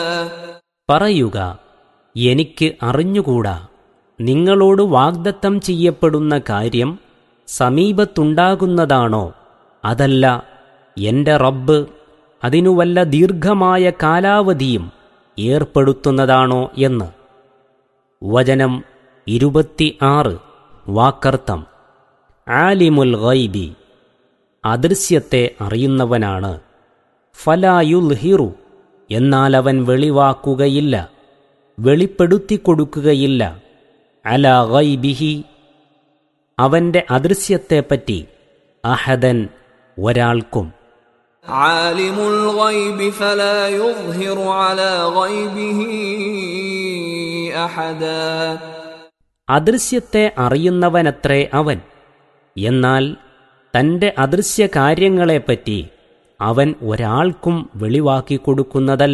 പറയുക, എനിക്ക് അറിഞ്ഞുകൂടാ. നിങ്ങളോട് വാഗ്ദത്തം ചെയ്യപ്പെടുന്ന കാര്യം സമീപത്തുണ്ടാകുന്നതാണോ, അതല്ല എന്റെ റബ്ബ് അതിനു വല്ല ദീർഘമായ കാലാവധിയും ഏർപ്പെടുത്തുന്നതാണോ എന്ന്. വചനം 26. വാക്കർത്ഥം: ആലിമുൽ ഗൈബി, അദൃശ്യത്തെ അറിയുന്നവനാണ്. ഫലാ യുൽഹിറു, എന്നാൽ അവൻ വെളിവാക്കുകയില്ല, വെളിപ്പെടുത്തിക്കൊടുക്കുകയില്ല. അലാ ഗൈബിഹി, അവന്റെ അദൃശ്യത്തെപ്പറ്റി, അഹദൻ, ഒരാൾക്കും. ആലിമുൽ ഗൈബി ഫലാ യുദ്ഹിറു അലാ ഗൈബിഹി അഹദാ, അദൃശ്യത്തെ അറിയുന്നവനത്രേ അവൻ, എന്നാൽ തന്റെ അദൃശ്യ കാര്യങ്ങളെപ്പറ്റി അവൻ ഒരാൾക്കും വെളിവാക്കിക്കൊടുക്കുന്നതല്ല.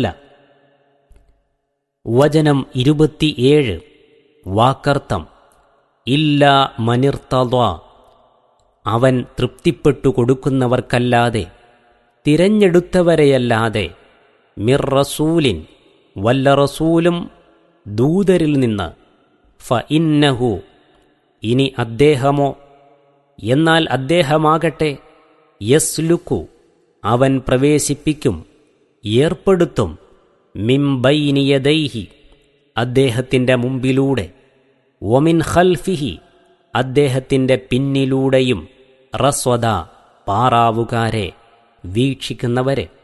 വചനം 27. വാക്കർത്ഥം: ഇല്ലാ മനിർത്തദ്വാ, അവൻ തൃപ്തിപ്പെട്ടു കൊടുക്കുന്നവർക്കല്ലാതെ, തിരഞ്ഞെടുത്തവരെയല്ലാതെ, മിർ റസൂലിൻ, വല്ല റസൂലും, ദൂതരിൽ നിന്ന്. ഫഇന്നഹു, ഇനി അദ്ദേഹമോ, എന്നാൽ അദ്ദേഹമാകട്ടെ, യസ്ലുക്കു, അവൻ പ്രവേശിപ്പിക്കും, ഏർപ്പെടുത്തും, മിൻ ബൈനി യദൈഹി, അദ്ദേഹത്തിന്റെ മുമ്പിലൂടെ, വമിൻ ഖൽഫിഹി, അദ്ദേഹത്തിന്റെ പിന്നിലൂടെയും, റസ്വദ, പാറാവുകാരെ, വീക്ഷിക്കുന്നവരെ.